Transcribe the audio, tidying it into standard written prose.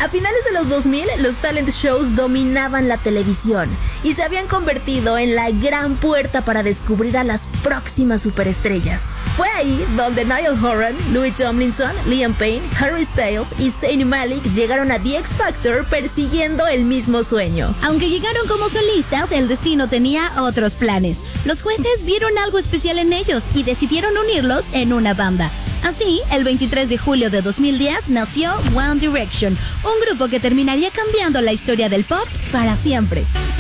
A finales de los 2000, los talent shows dominaban la televisión y se habían convertido en la gran puerta para descubrir a las próximas superestrellas. Fue ahí donde Niall Horan, Louis Tomlinson, Liam Payne, Harry Styles y Zayn Malik llegaron a The X Factor persiguiendo el mismo sueño. Aunque llegaron como solistas, el destino tenía otros planes. Los jueces vieron algo especial en ellos y decidieron unirlos en una banda. Así, el 23 de julio de 2010 nació One Direction, un grupo que terminaría cambiando la historia del pop para siempre.